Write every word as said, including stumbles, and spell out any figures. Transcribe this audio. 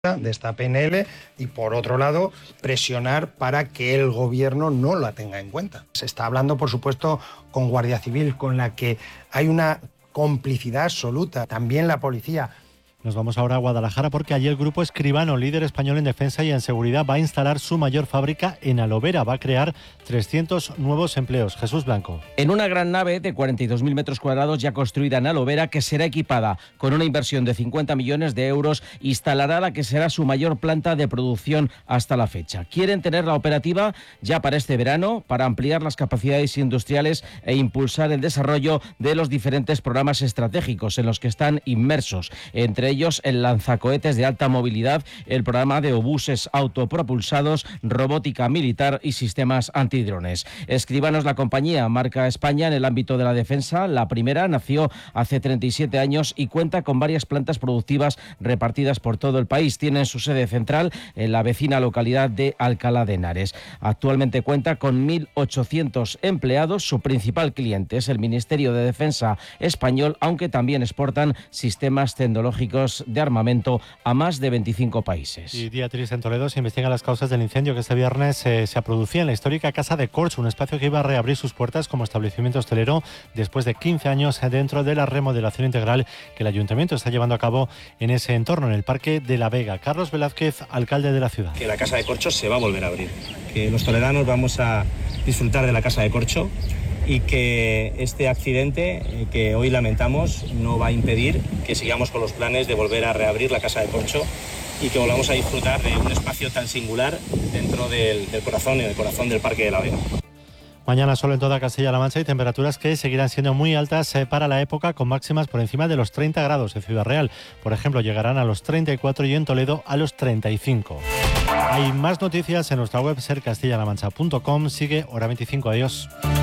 de esta P N L y, por otro lado, presionar para que el gobierno no la tenga en cuenta. Se está hablando, por supuesto, con Guardia Civil, con la que hay una complicidad absoluta, también la policía. Nos vamos ahora a Guadalajara porque allí el grupo Escribano, líder español en defensa y en seguridad, va a instalar su mayor fábrica en Alovera. Va a crear trescientos nuevos empleos. Jesús Blanco. En una gran nave de cuarenta y dos mil metros cuadrados ya construida en Alovera, que será equipada con una inversión de cincuenta millones de euros, instalará la que será su mayor planta de producción hasta la fecha. Quieren tenerla operativa ya para este verano, para ampliar las capacidades industriales e impulsar el desarrollo de los diferentes programas estratégicos en los que están inmersos, entre ellos el lanzacohetes de alta movilidad, el programa de obuses autopropulsados, robótica militar y sistemas antidrones. Escribano es la compañía marca España en el ámbito de la defensa. La primera nació hace treinta y siete años y cuenta con varias plantas productivas repartidas por todo el país. Tienen su sede central en la vecina localidad de Alcalá de Henares. Actualmente cuenta con mil ochocientos empleados. Su principal cliente es el Ministerio de Defensa español, aunque también exportan sistemas tecnológicos de armamento a más de veinticinco países. Y día triste en Toledo, se investigan las causas del incendio que este viernes eh, se producía en la histórica Casa de Corcho, un espacio que iba a reabrir sus puertas como establecimiento hostelero después de quince años dentro de la remodelación integral que el Ayuntamiento está llevando a cabo en ese entorno, en el Parque de la Vega. Carlos Velázquez, alcalde de la ciudad. Que la Casa de Corcho se va a volver a abrir, que los toledanos vamos a disfrutar de la Casa de Corcho y que este accidente que hoy lamentamos no va a impedir que sigamos con los planes de volver a reabrir la Casa de Corcho y que volvamos a disfrutar de un espacio tan singular dentro del, del corazón, en el corazón del Parque de la Vega. Mañana sol en toda Castilla-La Mancha y temperaturas que seguirán siendo muy altas eh, para la época, con máximas por encima de los treinta grados en Ciudad Real. Por ejemplo, llegarán a los treinta y cuatro y en Toledo a los treinta y cinco. Hay más noticias en nuestra web ser castilla la mancha punto com. Sigue Hora veinticinco. Adiós.